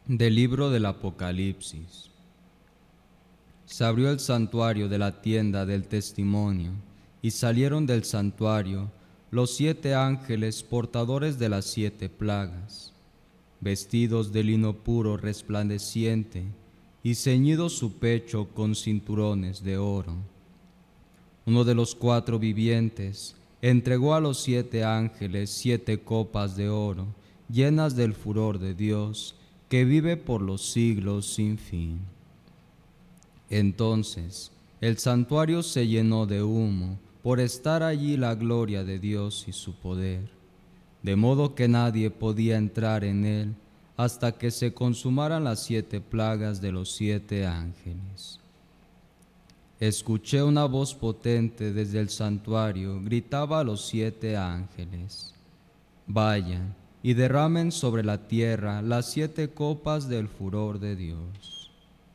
Del libro del Apocalipsis. Se abrió el santuario de la tienda del testimonio, y salieron del santuario los 7 ángeles portadores de las 7 plagas, vestidos de lino puro resplandeciente, y ceñido su pecho con cinturones de oro. Uno de los 4 vivientes entregó a los 7 ángeles 7 copas de oro, llenas del furor de Dios, que vive por los siglos sin fin. Entonces el santuario se llenó de humo por estar allí la gloria de Dios y su poder, de modo que nadie podía entrar en él hasta que se consumaran las 7 plagas de los 7 ángeles. Escuché una voz potente desde el santuario, gritaba a los 7 ángeles: vayan y derramen sobre la tierra las 7 copas del furor de Dios.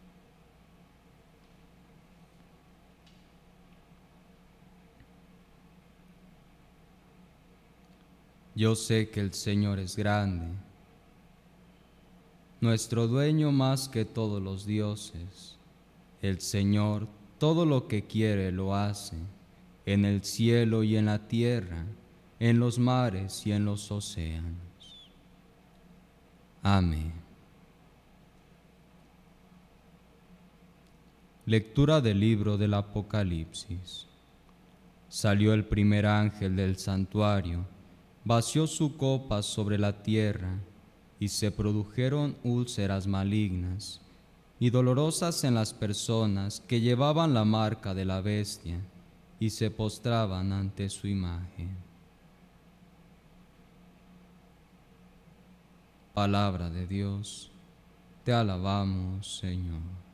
Yo sé que el Señor es grande, nuestro dueño más que todos los dioses. El Señor todo lo que quiere lo hace, en el cielo y en la tierra, en los mares y en los océanos. Amén. Lectura del libro del Apocalipsis. Salió el primer ángel del santuario, vació su copa sobre la tierra, y se produjeron úlceras malignas y dolorosas en las personas que llevaban la marca de la bestia y se postraban ante su imagen. Palabra de Dios, te alabamos, Señor.